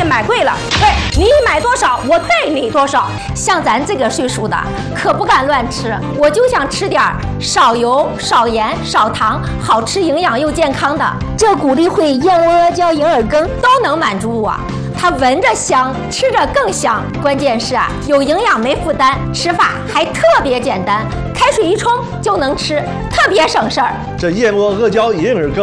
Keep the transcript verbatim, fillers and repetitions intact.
现买贵了，对你买多少我带你多少。像咱这个岁数的可不敢乱吃，我就想吃点少油、少盐、少糖，好吃、营养又健康的。这谷粒会、燕窝、阿胶、银耳羹都能满足我。它闻着香，吃着更香，关键是啊，有营养没负担，吃法还特别简单，开水一冲就能吃，特别省事儿。 这燕窝、阿胶、银耳羹